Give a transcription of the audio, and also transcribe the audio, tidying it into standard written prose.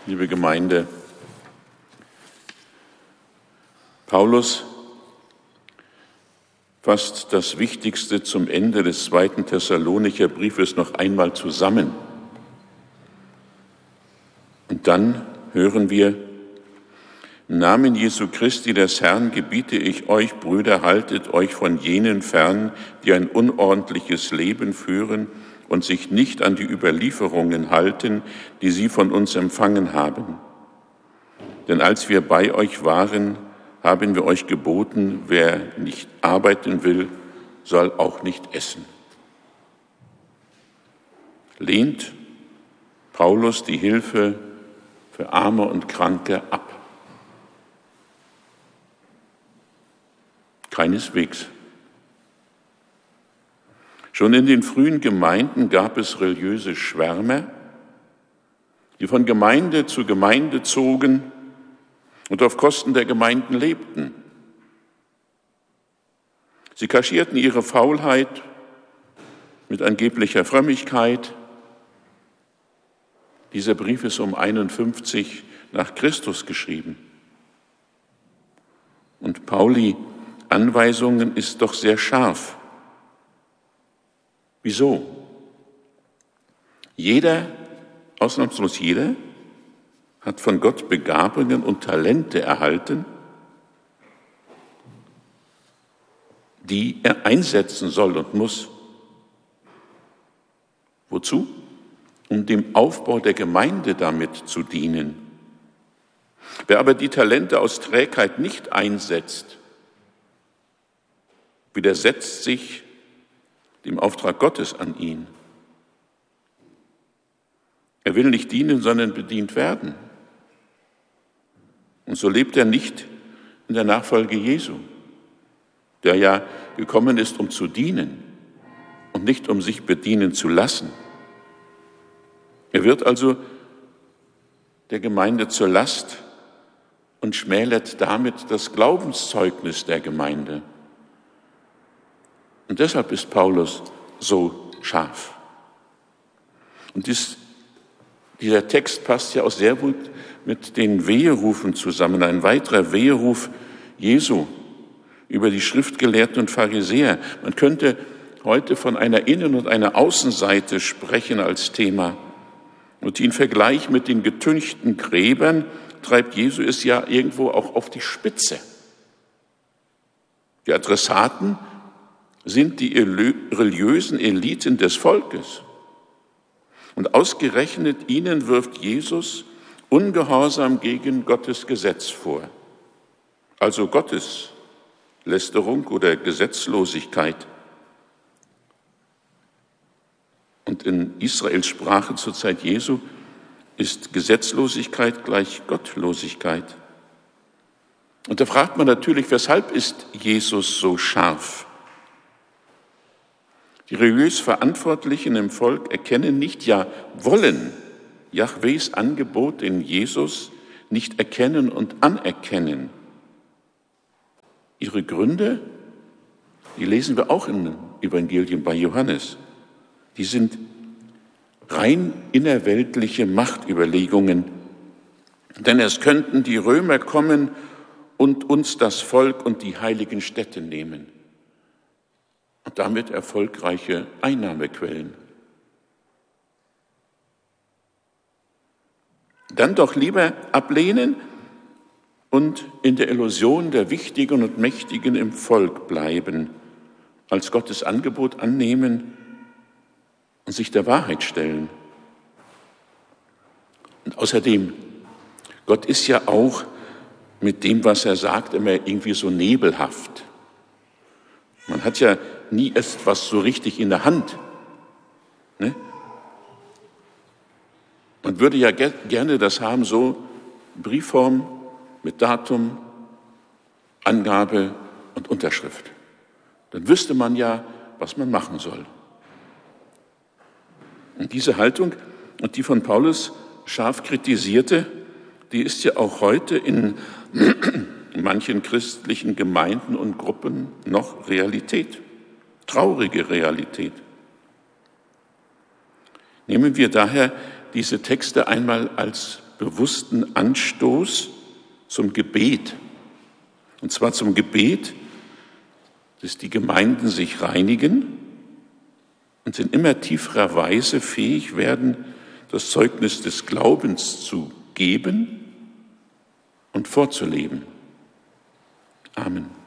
liebe Gemeinde, Paulus fasst das Wichtigste zum Ende des 2. Thessalonicher Briefes noch einmal zusammen. Und dann hören wir: Im Namen Jesu Christi, des Herrn, gebiete ich euch, Brüder, haltet euch von jenen fern, die ein unordentliches Leben führen und sich nicht an die Überlieferungen halten, die sie von uns empfangen haben. Denn als wir bei euch waren, haben wir euch geboten, wer nicht arbeiten will, soll auch nicht essen. Lehnt Paulus die Hilfe für Arme und Kranke ab? Keineswegs. Schon in den frühen Gemeinden gab es religiöse Schwärmer, die von Gemeinde zu Gemeinde zogen und auf Kosten der Gemeinden lebten. Sie kaschierten ihre Faulheit mit angeblicher Frömmigkeit. Dieser Brief ist um 51 nach Christus geschrieben. Und Pauli Anweisungen ist doch sehr scharf. Wieso? Jeder, ausnahmslos jeder, hat von Gott Begabungen und Talente erhalten, die er einsetzen soll und muss. Wozu? Um dem Aufbau der Gemeinde damit zu dienen. Wer aber die Talente aus Trägheit nicht einsetzt, widersetzt sich dem Auftrag Gottes an ihn. Er will nicht dienen, sondern bedient werden. Und so lebt er nicht in der Nachfolge Jesu, der ja gekommen ist, um zu dienen und nicht um sich bedienen zu lassen. Er wird also der Gemeinde zur Last und schmälert damit das Glaubenszeugnis der Gemeinde. Und deshalb ist Paulus so scharf. Und dieser Text passt ja auch sehr gut mit den Weherufen zusammen. Ein weiterer Weheruf Jesu über die Schriftgelehrten und Pharisäer. Man könnte heute von einer Innen- und einer Außenseite sprechen als Thema. Und den Vergleich mit den getünchten Gräbern treibt Jesu es ja irgendwo auch auf die Spitze. Die Adressaten sind die religiösen Eliten des Volkes. Und ausgerechnet ihnen wirft Jesus Ungehorsam gegen Gottes Gesetz vor. Also Gotteslästerung oder Gesetzlosigkeit. Und in Israels Sprache zur Zeit Jesu ist Gesetzlosigkeit gleich Gottlosigkeit. Und da fragt man natürlich, weshalb ist Jesus so scharf? Die religiös Verantwortlichen im Volk erkennen nicht, ja wollen Jahwes Angebot in Jesus nicht erkennen und anerkennen. Ihre Gründe, die lesen wir auch im Evangelium bei Johannes. Die sind rein innerweltliche Machtüberlegungen. Denn es könnten die Römer kommen und uns das Volk und die heiligen Städte nehmen. Und damit erfolgreiche Einnahmequellen. Dann doch lieber ablehnen und in der Illusion der Wichtigen und Mächtigen im Volk bleiben, als Gottes Angebot annehmen und sich der Wahrheit stellen. Und außerdem, Gott ist ja auch mit dem, was er sagt, immer irgendwie so nebelhaft. Man hat ja nie etwas so richtig in der Hand. Ne? Man würde ja gerne das haben, so Briefform mit Datum, Angabe und Unterschrift. Dann wüsste man ja, was man machen soll. Und diese Haltung, und die von Paulus scharf kritisierte, die ist ja auch heute in manchen christlichen Gemeinden und Gruppen noch Realität. Traurige Realität. Nehmen wir daher diese Texte einmal als bewussten Anstoß zum Gebet. Und zwar zum Gebet, dass die Gemeinden sich reinigen und in immer tieferer Weise fähig werden, das Zeugnis des Glaubens zu geben und vorzuleben. Amen.